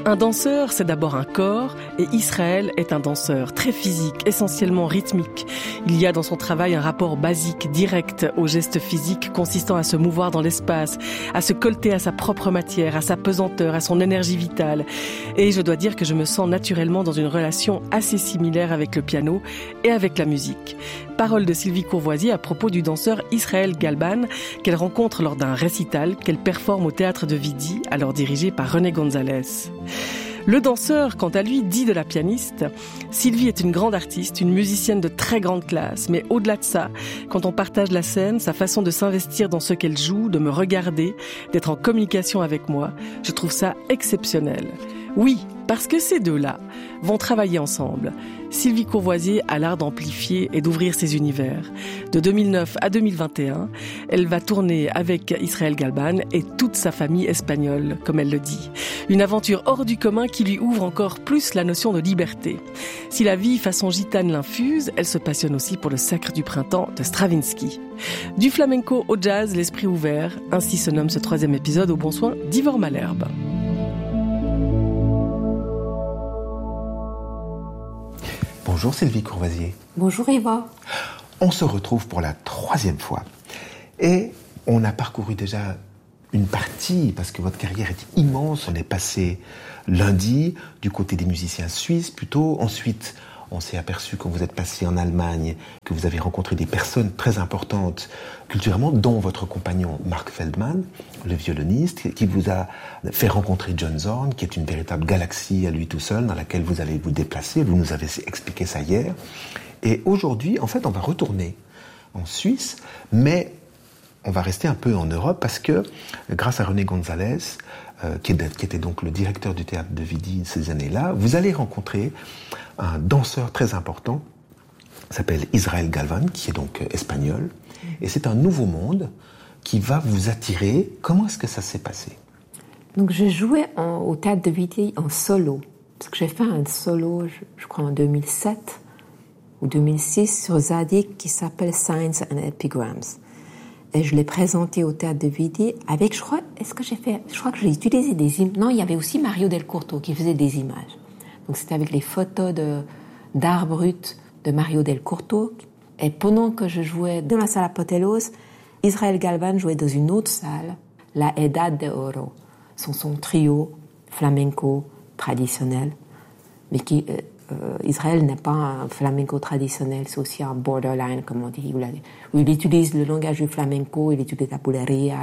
Un danseur, c'est d'abord un corps, et Israël est un danseur très physique, essentiellement rythmique. Il y a dans son travail un rapport basique, direct aux gestes physiques consistant à se mouvoir dans l'espace, à se colter à sa propre matière, à sa pesanteur, à son énergie vitale. Et je dois dire que je me sens naturellement dans une relation assez similaire avec le piano et avec la musique. Paroles de Sylvie Courvoisier à propos du danseur Israël Galban, qu'elle rencontre lors d'un récital qu'elle performe au théâtre de Vidi, alors dirigé par René González. Le danseur, quant à lui, dit de la pianiste « Sylvie est une grande artiste, une musicienne de très grande classe, mais au-delà de ça, quand on partage la scène, sa façon de s'investir dans ce qu'elle joue, de me regarder, d'être en communication avec moi, je trouve ça exceptionnel. » Oui, parce que ces deux-là vont travailler ensemble. Sylvie Courvoisier a l'art d'amplifier et d'ouvrir ses univers. De 2009 à 2021, elle va tourner avec Israël Galban et toute sa famille espagnole, comme elle le dit. Une aventure hors du commun qui lui ouvre encore plus la notion de liberté. Si la vie façon gitane l'infuse, elle se passionne aussi pour le Sacre du printemps de Stravinsky. Du flamenco au jazz, l'esprit ouvert, ainsi se nomme ce 3e épisode au bon soin d'Ivor Malherbe. Bonjour Sylvie Courvoisier. Bonjour Eva. On se retrouve pour la 3e fois. Et on a parcouru déjà une partie, parce que votre carrière est immense. On est passé lundi du côté des musiciens suisses plutôt. Ensuite, on s'est aperçu quand vous êtes passé en Allemagne, que vous avez rencontré des personnes très importantes culturellement, dont votre compagnon Mark Feldman, le violoniste, qui vous a fait rencontrer John Zorn, qui est une véritable galaxie à lui tout seul, dans laquelle vous allez vous déplacer. Vous nous avez expliqué ça hier. Et aujourd'hui, en fait, on va retourner en Suisse, mais on va rester un peu en Europe parce que, grâce à René González, qui était donc le directeur du théâtre de Vidi ces années-là, vous allez rencontrer un danseur très important, qui s'appelle Israël Galban, qui est donc espagnol. Et c'est un nouveau monde qui va vous attirer. Comment est-ce que ça s'est passé ? Donc je jouais au théâtre de Vidi en solo. Parce que j'ai fait un solo, je crois en 2007 ou 2006, sur Zadig, qui s'appelle Signs and Epigrams. Et je l'ai présenté au théâtre de Vidi avec, je crois que j'ai utilisé des images. Non, il y avait aussi Mario Del Corto qui faisait des images. Donc c'était avec les photos d'art brut de Mario Del Corto. Et pendant que je jouais dans la salle Apotelos, Israël Galban jouait dans une autre salle, la Edad de Oro. Son trio flamenco traditionnel. Mais Israël n'est pas un flamenco traditionnel, c'est aussi un borderline, comme on dit, où il utilise le langage du flamenco, il utilise la bulería,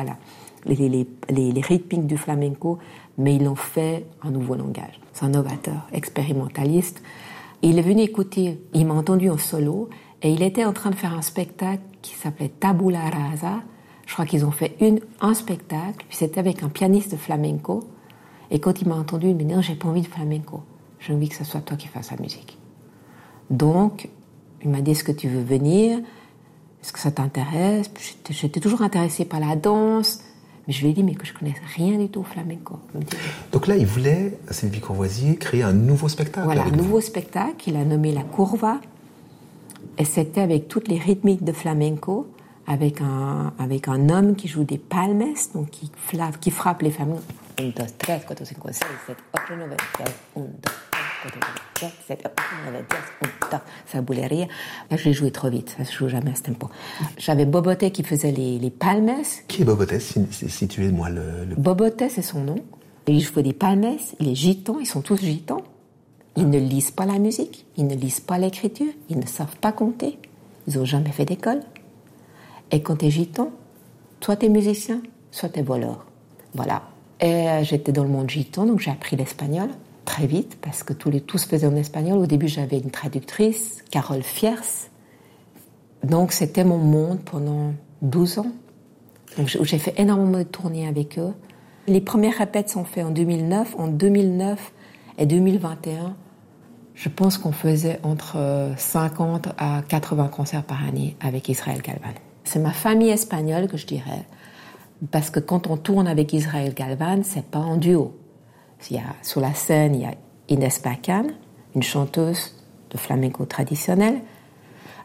les rythmiques du flamenco, mais il en fait un nouveau langage. C'est un novateur, expérimentaliste. Il est venu écouter, il m'a entendu en solo, et il était en train de faire un spectacle qui s'appelait Tabula Rasa. Je crois qu'ils ont fait un spectacle, puis c'était avec un pianiste de flamenco, et quand il m'a entendu, il m'a dit « Non, j'ai pas envie de flamenco. J'ai envie que ce soit toi qui fasses la musique. » Donc, il m'a dit « Est-ce que tu veux venir ? Est-ce que ça t'intéresse ?» J'étais toujours intéressée par la danse, mais je lui ai dit « Mais que je connais rien du tout au flamenco. » Donc là, il voulait, Sylvie Courvoisier, créer un nouveau spectacle. Voilà, un nouveau spectacle qu'il a nommé La Curva. Et c'était avec toutes les rythmiques de flamenco, avec un homme qui joue des palmes, donc qui frappe les femmes. 1, 2, 3, 4, 5, 6, 7, 8, 9, 10, 1, 2, 3, 4, 7, 8, 9, 10, 1, 2, ça bouleria. Là, je l'ai joué trop vite, ça se joue jamais à ce tempo. J'avais Boboté qui faisait les palmes. Qui est Boboté ? Situez-moi le... Boboté, c'est son nom. Il joue des palmes, il est gitan, ils sont tous gitans. Ils ne lisent pas la musique, ils ne lisent pas l'écriture, ils ne savent pas compter, ils n'ont jamais fait d'école. Et quand tu es gitan, soit tu es musicien, soit tu es voleur. Voilà. Et j'étais dans le monde gitan, donc j'ai appris l'espagnol très vite, parce que tout se faisait en espagnol. Au début, j'avais une traductrice, Carole Fiers. Donc c'était mon monde pendant 12 ans. Donc j'ai fait énormément de tournées avec eux. Les premières répètes sont faites en 2009. En 2009 et 2021, je pense qu'on faisait entre 50 à 80 concerts par année avec Israël Galban. C'est ma famille espagnole que je dirais, parce que quand on tourne avec Israël Galban, c'est pas en duo. Sur la scène, il y a Inés Pacan, une chanteuse de flamenco traditionnel,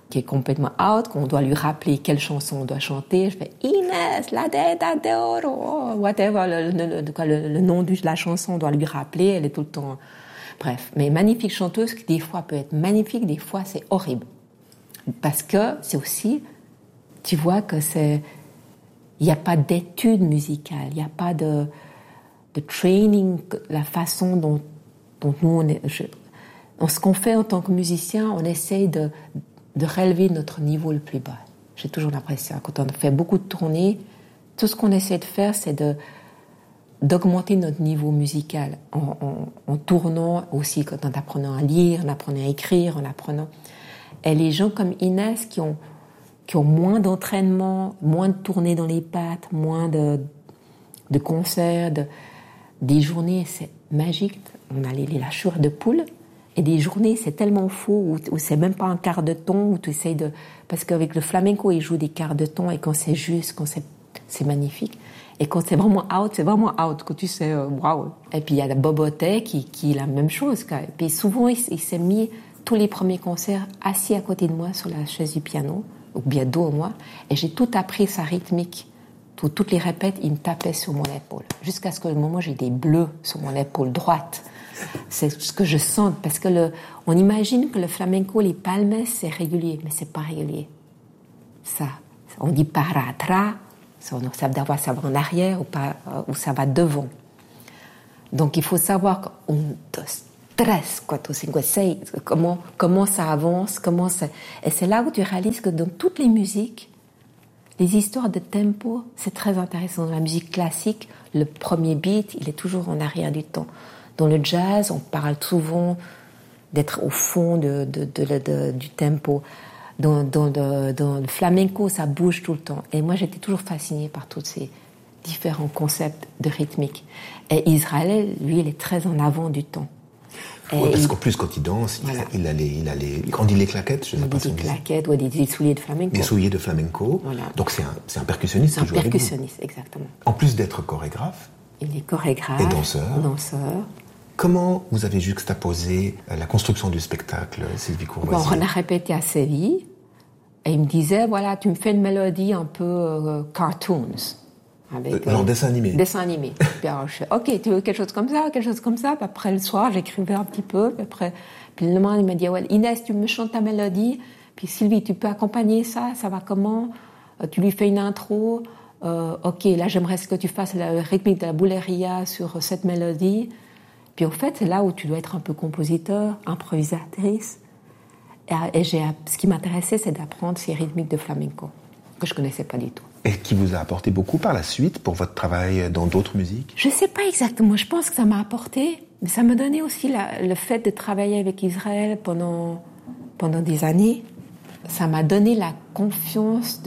qui est complètement out, qu'on doit lui rappeler quelle chanson on doit chanter. Je fais Inès, la teta de oro, whatever, le nom de la chanson, on doit lui rappeler, elle est tout le temps... Bref, mais magnifique chanteuse qui des fois peut être magnifique, des fois c'est horrible. Parce que c'est aussi, tu vois que c'est... Il n'y a pas d'études musicales, il n'y a pas de training, la façon dont nous, ce qu'on fait en tant que musicien, on essaye de relever notre niveau le plus bas. J'ai toujours l'impression, quand on fait beaucoup de tournées, tout ce qu'on essaie de faire, c'est d'augmenter notre niveau musical en tournant aussi, en apprenant à lire, en apprenant à écrire, en apprenant... Et les gens comme Inès qui ont moins d'entraînement, moins de tournées dans les pattes, moins de concerts, des journées, c'est magique. On a les lâchures de poule. Et des journées, c'est tellement faux, où c'est même pas un quart de ton, où tu essayes de... Parce qu'avec le flamenco, ils jouent des quarts de ton, et quand c'est juste, quand c'est magnifique. Et quand c'est vraiment out, quand tu sais, waouh. Et puis il y a Boboté qui est la même chose. Et puis souvent, il s'est mis tous les premiers concerts assis à côté de moi sur la chaise du piano, ou bien dos à moi, et j'ai tout appris sa rythmique. Toutes les répètes, il me tapait sur mon épaule. Jusqu'à ce que le moment, j'ai des bleus sur mon épaule droite. C'est ce que je sens, parce que on imagine que le flamenco, les palmes, c'est régulier, mais c'est pas régulier. Ça, on dit para atrás, ça va en arrière ou ça va devant. Donc il faut savoir que 1, 2, 3, 4, 5, 6, comment ça avance, et c'est là où tu réalises que dans toutes les musiques, les histoires de tempo, c'est très intéressant. Dans la musique classique, le premier beat, il est toujours en arrière du temps. Dans le jazz, on parle souvent d'être au fond du tempo. Dans le flamenco, ça bouge tout le temps. Et moi, j'étais toujours fascinée par tous ces différents concepts de rythmique. Et Israël, lui, il est très en avant du temps. Ouais, parce qu'en plus, quand il danse, voilà. Quand il dit les claquettes, je ne sais pas si on dit. Des claquettes ou des souliers de flamenco. Des souliers de flamenco. Voilà. Donc c'est un percussionniste. C'est un percussionniste, exactement. En plus d'être chorégraphe. Il est chorégraphe. Et danseur. Danseur. Comment vous avez juxtaposé la construction du spectacle, Sylvie Courvoisier? On a répété à Séville, et il me disait, voilà, tu me fais une mélodie un peu cartoons. Genre dessin animé. Dessin animé. Puis alors, je fais, ok, tu veux quelque chose comme ça. Puis après le soir, j'écrivais un petit peu. Puis le lendemain, il m'a dit, ouais, Inès, tu me chantes ta mélodie. Puis Sylvie, tu peux accompagner ça va comment? Tu lui fais une intro. Ok, là, j'aimerais que tu fasses la rythmique de la bouleria sur cette mélodie. Puis en fait, c'est là où tu dois être un peu compositeur, improvisatrice. Et ce qui m'intéressait, c'est d'apprendre ces rythmiques de flamenco, que je ne connaissais pas du tout. Et qui vous a apporté beaucoup par la suite pour votre travail dans d'autres musiques? Je ne sais pas exactement. Je pense que ça m'a apporté, mais ça m'a donné aussi le fait de travailler avec Israël pendant des années. Ça m'a donné la confiance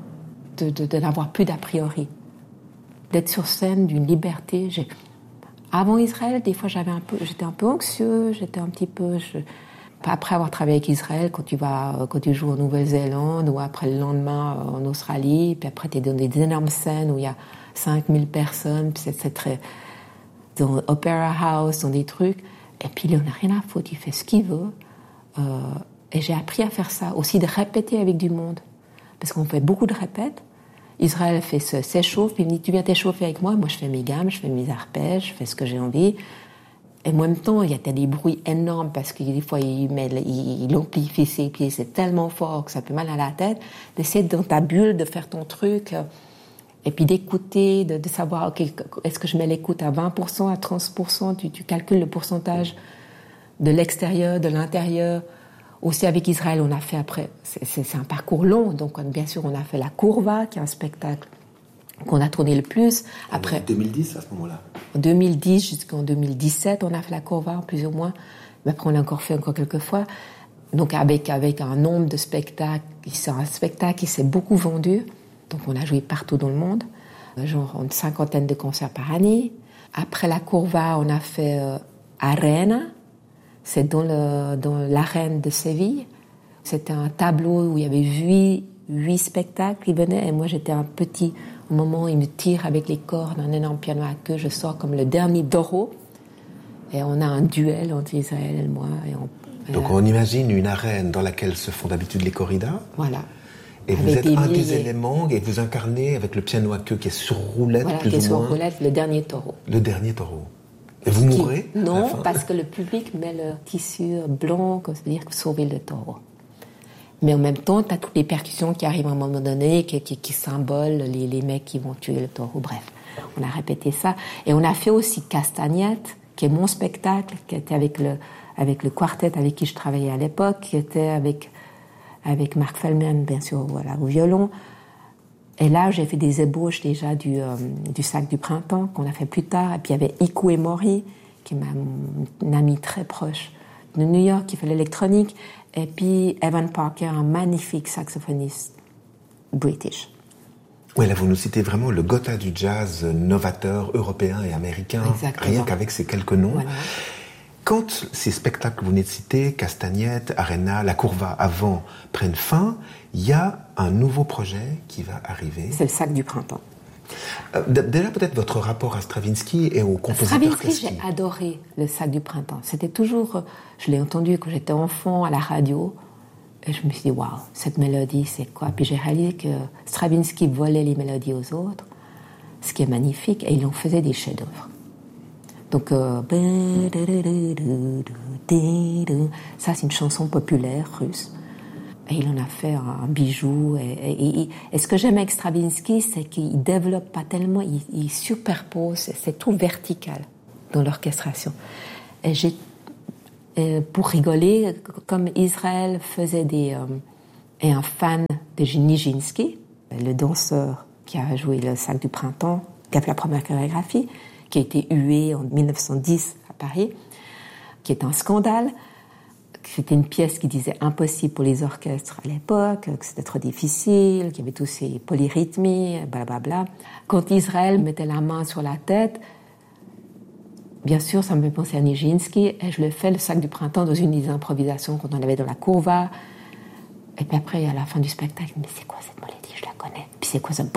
de n'avoir plus d'a priori. D'être sur scène, d'une liberté. Avant Israël, des fois, j'étais un peu anxieux, après avoir travaillé avec Israël, quand tu joues en Nouvelle-Zélande, ou après le lendemain en Australie, puis après tu es dans des énormes scènes où il y a 5000 personnes, puis c'est très... dans Opera House, dans des trucs, et puis il n'en a rien à foutre, il fait ce qu'il veut. Et j'ai appris à faire ça, aussi de répéter avec du monde, parce qu'on fait beaucoup de répètes. Israël s'échauffe, puis il me dit, tu viens t'échauffer avec moi? Moi, je fais mes gammes, je fais mes arpèges, je fais ce que j'ai envie. Et en même temps, il y a des bruits énormes, parce que des fois, il amplifie ses pieds, c'est tellement fort que ça fait mal à la tête. D'essayer dans ta bulle, de faire ton truc, et puis d'écouter, de savoir, ok, est-ce que je mets l'écoute à 20%, à 30%, tu calcules le pourcentage de l'extérieur, de l'intérieur. Aussi avec Israël, on a fait après, c'est un parcours long, donc bien sûr on a fait la Curva, qui est un spectacle qu'on a tourné le plus. Après, en 2010 à ce moment-là. En 2010 jusqu'en 2017, on a fait la Curva plus ou moins. Mais après on l'a encore fait quelques fois. Donc avec un nombre de spectacles, c'est un spectacle qui s'est beaucoup vendu. Donc on a joué partout dans le monde, genre une 50aine de concerts par année. Après la Curva, on a fait Arena. C'est dans l'arène de Séville. C'était un tableau où il y avait 8 spectacles qui venaient, et moi j'étais un petit. Au moment où il me tire avec les cordes, un énorme piano à queue, je sors comme le dernier Doro. Et on a un duel entre Israël et moi. Et Donc on imagine une arène dans laquelle se font d'habitude les corridas. Voilà. Et vous êtes un des éléments et vous incarnez avec le piano à queue qui est sur roulette, voilà, plus qui est ou moins. sur roulette, le dernier taureau. Le dernier taureau. Et vous mourrez à la Non, fin? parce que le public met le tissu blanc, c'est-à-dire sauver le taureau. Mais en même temps, tu as toutes les percussions qui arrivent à un moment donné, qui symbolent les mecs qui vont tuer le taureau. Bref, on a répété ça. Et on a fait aussi Castagnette, qui est mon spectacle, qui était avec le quartet avec qui je travaillais à l'époque, qui était avec Marc Feldman, bien sûr, voilà, au violon. Et là, j'ai fait des ébauches déjà du Sac du Printemps, qu'on a fait plus tard. Et puis, il y avait Iku Emori, qui est une amie très proche de New York, qui fait l'électronique. Et puis, Evan Parker, un magnifique saxophoniste british. Oui, là, vous nous citez vraiment le Gotha du jazz novateur européen et américain. Exactement. Rien qu'avec ces quelques noms. Voilà. Quand ces spectacles que vous venez de citer, Castagnette, Arena, La Courva avant, prennent fin, il y a un nouveau projet qui va arriver. C'est le Sac du Printemps. Déjà, peut-être votre rapport à Stravinsky et au compositeur classique. Stravinsky, j'ai adoré le Sac du Printemps. C'était toujours, je l'ai entendu quand j'étais enfant à la radio, et je me suis dit, waouh, cette mélodie, c'est quoi? Puis j'ai réalisé que Stravinsky volait les mélodies aux autres, ce qui est magnifique, et il en faisait des chefs-d'œuvre. Donc, ça, c'est une chanson populaire russe. Et il en a fait un bijou. Et ce que j'aime avec Stravinsky, c'est qu'il développe pas tellement, il superpose, c'est tout vertical dans l'orchestration. Et pour rigoler, comme Israël faisait est un fan de Nijinsky, le danseur qui a joué le Sac du Printemps, qui a fait la première chorégraphie, qui a été hué en 1910 à Paris, qui est un scandale. C'était une pièce qui disait impossible pour les orchestres à l'époque, que c'était trop difficile, qu'il y avait tous ces polyrythmies, blablabla. Quand Israël mettait la main sur la tête, bien sûr, ça me fait penser à Nijinsky, et je le fais le Sac du Printemps dans une des improvisations qu'on en avait dans la Courva. Et puis après, à la fin du spectacle, mais c'est quoi cette mélodie? Je la connais. Puis c'est quoi ça?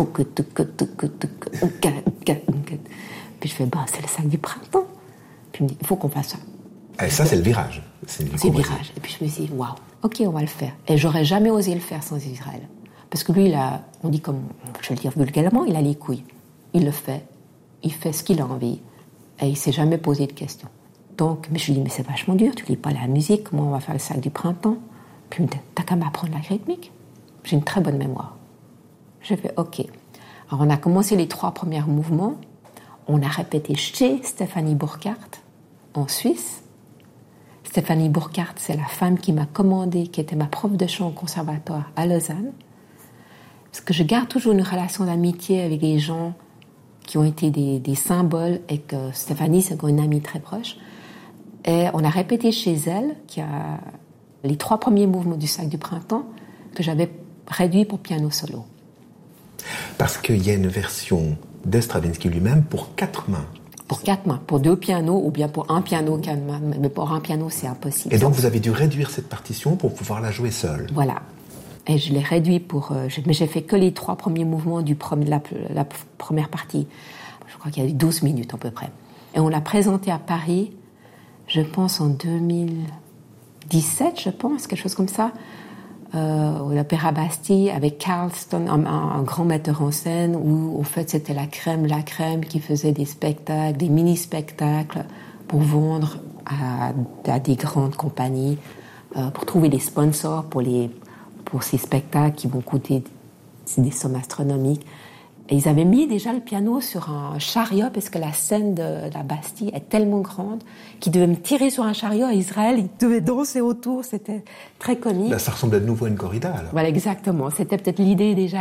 Puis je fais, c'est le Sac du Printemps. Puis il me dit, il faut qu'on fasse ça. Et ça, c'est le virage. C'est le virage. Et puis je me dis, waouh, ok, on va le faire. Et j'aurais jamais osé le faire sans Israël. Parce que lui, on dit comme, je vais le dire vulgairement, il a les couilles. Il le fait. Il fait ce qu'il a envie. Et il s'est jamais posé de questions. Donc, mais je lui dis, mais c'est vachement dur, tu lis pas la musique, comment on va faire le Sac du Printemps? Puis il me dit, t'as qu'à m'apprendre la rythmique. J'ai une très bonne mémoire. J'ai fait, ok. Alors on a commencé les 3 premiers mouvements. On a répété chez Stéphanie Burkhardt, en Suisse. Stéphanie Burkhardt, c'est la femme qui m'a commandé, qui était ma prof de chant au conservatoire à Lausanne. Parce que je garde toujours une relation d'amitié avec les gens qui ont été des symboles, et que Stéphanie, c'est une amie très proche. Et on a répété chez elle, qui a les 3 premiers mouvements du Sac du Printemps, que j'avais réduit pour piano solo. Parce qu'il y a une version de Stravinsky lui-même pour 4 mains. Pour 4 mains, pour 2 pianos, ou bien pour un piano, 4 mains. Mais pour un piano, c'est impossible. Et donc vous avez dû réduire cette partition pour pouvoir la jouer seule. Voilà. Et je l'ai réduit mais j'ai fait que les 3 premiers mouvements de la première partie. Je crois qu'il y a eu 12 minutes à peu près. Et on l'a présenté à Paris, je pense en 2017, quelque chose comme ça, au l'Opéra Bastille, avec Carlston, un grand metteur en scène, où en fait c'était la crème qui faisait des spectacles, des mini-spectacles pour vendre à des grandes compagnies, pour trouver des sponsors pour ces spectacles qui vont coûter des sommes astronomiques. Et ils avaient mis déjà le piano sur un chariot, parce que la scène de la Bastille est tellement grande qu'ils devaient me tirer sur un chariot à Israël, ils devaient danser autour, c'était très comique. Là, ça ressemble de nouveau à une corrida, alors. Voilà, exactement. C'était peut-être l'idée déjà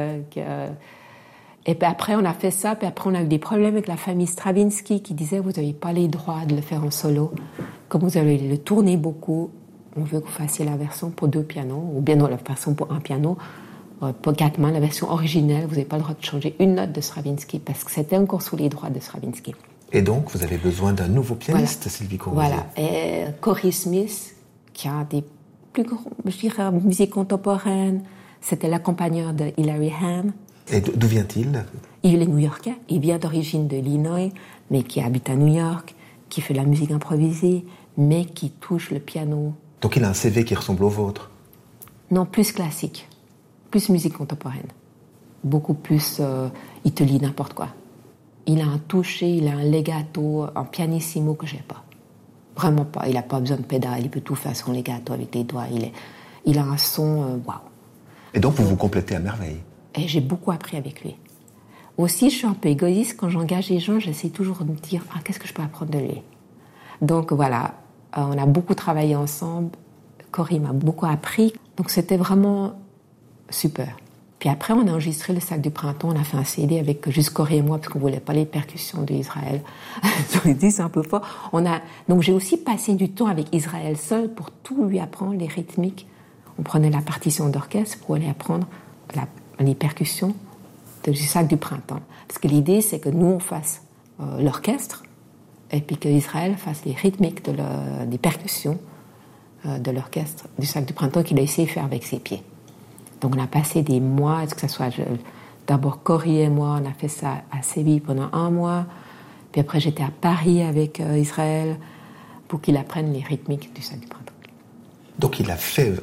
Et puis après, on a fait ça, puis après, on a eu des problèmes avec la famille Stravinsky qui disait, vous n'avez pas les droits de le faire en solo. Comme vous allez le tourner beaucoup, on veut que vous fassiez la version pour 2 pianos, ou bien non, la version pour 1 piano. Pour 4 mains, la version originelle, vous n'avez pas le droit de changer une note de Stravinsky, parce que c'était encore sous les droits de Stravinsky. Et donc, vous avez besoin d'un nouveau pianiste, voilà. Sylvie Courvoisier. Voilà. Et Corey Smith, qui a des plus grands, je dirais, musique contemporaine, c'était l'accompagneur de Hilary Hahn. Et d'où vient-il? Il est new-yorkais. Il vient d'origine de l'Illinois, mais qui habite à New York, qui fait de la musique improvisée, mais qui touche le piano Donc il a un CV qui ressemble au vôtre. Non, plus classique, plus musique contemporaine. Beaucoup plus, il te lit n'importe quoi. Il a un toucher, il a un legato, un pianissimo que j'ai pas. Vraiment pas. Il a pas besoin de pédale, il peut tout faire son legato avec les doigts. Il a un son, waouh. Et donc vous vous complétez à merveille. Et j'ai beaucoup appris avec lui. Aussi, je suis un peu égoïste. Quand j'engage les gens, j'essaie toujours de me dire qu'est-ce que je peux apprendre de lui. Donc voilà, on a beaucoup travaillé ensemble. Corey m'a beaucoup appris. Donc c'était vraiment super. Puis après, on a enregistré le Sac du Printemps. On a fait un CD avec juste Corey et moi parce qu'on voulait pas les percussions d'Israël. Je dit, c'est un peu fort. Donc j'ai aussi passé du temps avec Israël seul pour tout lui apprendre, les rythmiques. On prenait la partition d'orchestre pour aller apprendre les percussions du Sac du Printemps. Parce que l'idée, c'est que nous, on fasse l'orchestre et puis qu'Israël fasse les rythmiques des percussions de l'orchestre du Sac du Printemps qu'il a essayé de faire avec ses pieds. Donc on a passé des mois, est-ce que ça soit d'abord Corey et moi, on a fait ça à Séville pendant 1 mois, puis après j'étais à Paris avec Israël pour qu'il apprenne les rythmiques du Sac du Printemps. Donc il a fait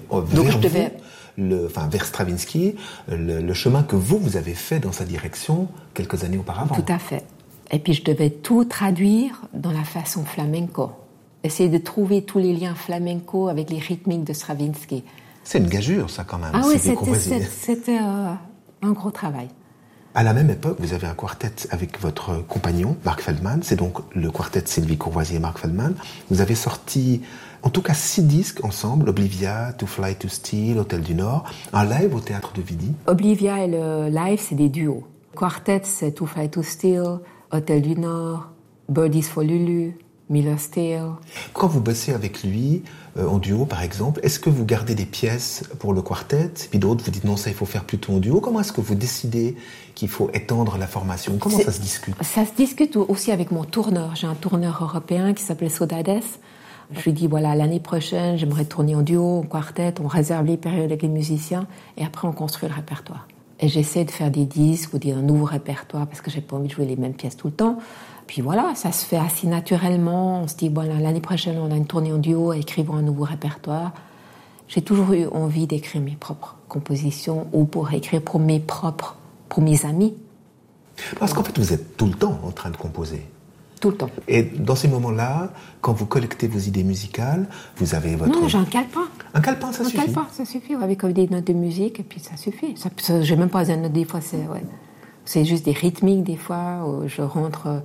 vers Stravinsky le chemin que vous avez fait dans sa direction quelques années auparavant. Tout à fait. Et puis je devais tout traduire dans la façon flamenco. Essayer de trouver tous les liens flamenco avec les rythmiques de Stravinsky. C'est une gageure, ça, quand même. Ah oui, c'était un gros travail. À la même époque, vous avez un quartet avec votre compagnon, Mark Feldman. C'est donc le quartet Sylvie Courvoisier et Mark Feldman. Vous avez sorti, en tout cas, 6 disques ensemble. Oblivia, To Fly to Steal, Hôtel du Nord. Un live au Théâtre de Vidy. Oblivia et le live, c'est des duos. Quartet, c'est To Fly to Steal, Hôtel du Nord, Birdies for Lulu, Miller's Tale. Quand vous bossez avec lui, en duo par exemple, est-ce que vous gardez des pièces pour le quartet, puis d'autres vous dites non, ça il faut faire plutôt en duo? Comment est-ce que vous décidez qu'il faut étendre la formation? Comment ça se discute? Ça se discute aussi avec mon tourneur. J'ai un tourneur européen qui s'appelle Sodades. Je lui dis voilà, l'année prochaine, j'aimerais tourner en duo, en quartet, on réserve les périodes avec les musiciens et après on construit le répertoire. Et j'essaie de faire des disques ou un nouveau répertoire parce que j'ai pas envie de jouer les mêmes pièces tout le temps. Puis voilà, ça se fait assez naturellement. On se dit, bon, l'année prochaine, on a une tournée en duo, écrivons un nouveau répertoire. J'ai toujours eu envie d'écrire mes propres compositions ou pour écrire pour mes amis. Parce qu'en fait, vous êtes tout le temps en train de composer. Tout le temps. Et dans ces moments-là, quand vous collectez vos idées musicales, vous avez votre... Non, j'ai un calepin. Un calepin, ça suffit? Un calepin, ça suffit, avec des notes de musique, et puis ça suffit. J'ai même pas besoin de notes, des fois, c'est juste des rythmiques, des fois, où je rentre...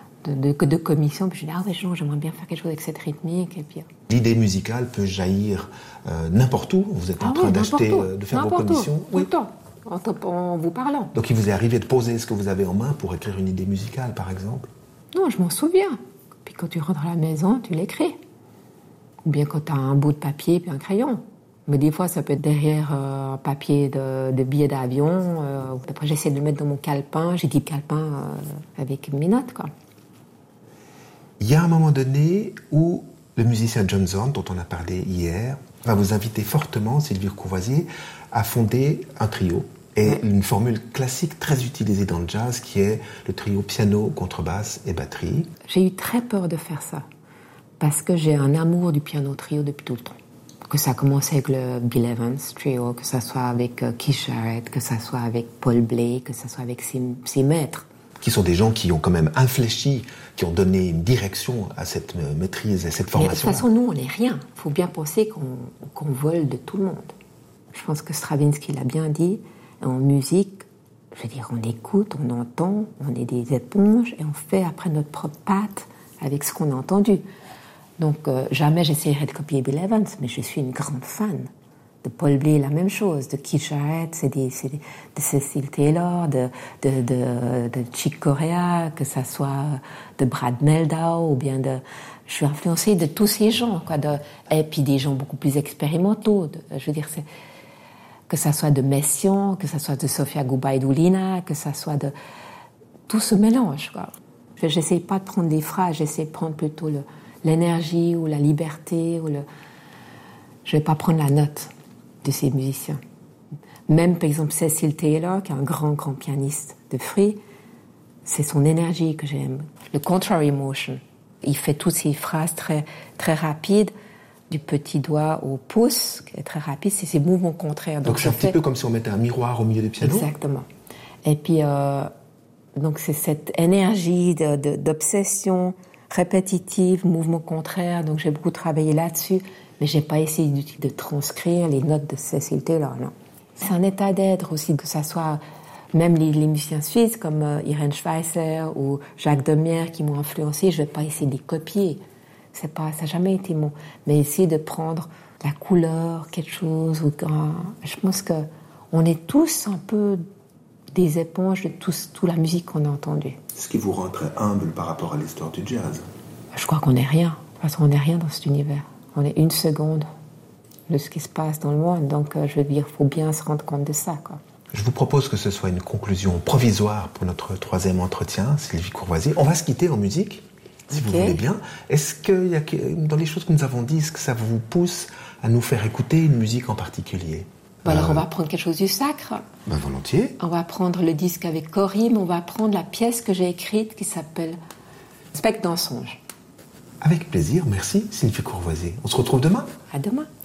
De commission, puis je dis j'aimerais bien faire quelque chose avec cette rythmique, et puis l'idée musicale peut jaillir n'importe où. Vous êtes en train d'acheter, de faire vos commissions, tout le temps, en vous parlant. Donc il vous est arrivé de poser ce que vous avez en main pour écrire une idée musicale, par exemple? Non, je m'en souviens. Puis quand tu rentres à la maison, tu l'écris. Ou bien quand tu as un bout de papier puis un crayon. Mais des fois, ça peut être derrière un papier de billet d'avion. Après, j'essaie de le mettre dans mon calepin. J'ai dit calepin avec mes notes, quoi. Il y a un moment donné où le musicien John Zorn, dont on a parlé hier, va vous inviter fortement, Sylvie Courvoisier, à fonder un trio. Et une formule classique très utilisée dans le jazz qui est le trio piano, contrebasse et batterie. J'ai eu très peur de faire ça parce que j'ai un amour du piano trio depuis tout le temps. Que ça a commencé avec le Bill Evans trio, que ça soit avec Keith Jarrett, que ça soit avec Paul Blake, que ça soit avec ses maîtres. Qui sont des gens qui ont quand même infléchi, qui ont donné une direction à cette maîtrise, à cette formation. De toute façon, nous, on n'est rien. Il faut bien penser qu'on vole de tout le monde. Je pense que Stravinsky l'a bien dit. En musique, je veux dire, on écoute, on entend, on est des éponges et on fait après notre propre patte avec ce qu'on a entendu. Donc, jamais j'essaierai de copier Bill Evans, mais je suis une grande fan. De Paul Bley, la même chose. De Keith Jarrett, de Cecil Taylor, de Chick Corea, que ça soit de Brad Mehldau, ou bien je suis influencée de tous ces gens, quoi. Et puis des gens beaucoup plus expérimentaux. Je veux dire, que ça soit de Messiaen, que ça soit de Sofia Gubaidulina, que ça soit de tout ce mélange, quoi. J'essaie pas de prendre des phrases, j'essaie de prendre plutôt l'énergie ou la liberté je vais pas prendre la note de ces musiciens. Même, par exemple, Cecil Taylor, qui est un grand pianiste de free, c'est son énergie que j'aime. Le contrary motion. Il fait toutes ces phrases très, très rapides du petit doigt au pouce, qui est très rapide, c'est ces mouvements contraires. Donc c'est un petit peu comme si on mettait un miroir au milieu du piano. Exactement. Et puis, donc c'est cette énergie d'obsession répétitive, mouvement contraire. Donc j'ai beaucoup travaillé là-dessus, mais j'ai pas essayé de transcrire les notes de Cecil Taylor, non. C'est un état d'être aussi, que ça soit même les musiciens suisses comme Irène Schweitzer ou Jacques Demierre qui m'ont influencé, je vais pas essayer de les copier. Ça n'a jamais été mon... Mais essayer de prendre la couleur, quelque chose. Je pense qu'on est tous un peu des éponges de toute la musique qu'on a entendue. Ce qui vous rend très humble par rapport à l'histoire du jazz. Je crois qu'on n'est rien. De toute façon, on n'est rien dans cet univers. On est une seconde de ce qui se passe dans le monde. Donc, je veux dire, il faut bien se rendre compte de ça, quoi. Je vous propose que ce soit une conclusion provisoire pour notre troisième entretien, Sylvie Courvoisier. On va se quitter en musique, si vous voulez bien. Est-ce qu'il y a, dans les choses que nous avons dit, est-ce que ça vous pousse à nous faire écouter une musique en particulier ? Alors, on va prendre quelque chose du sacre. Volontiers. On va prendre le disque avec Cory, mais on va prendre la pièce que j'ai écrite qui s'appelle Spectre d'ensonge. Avec plaisir, merci Sylvie Courvoisier. On se retrouve demain ? À demain.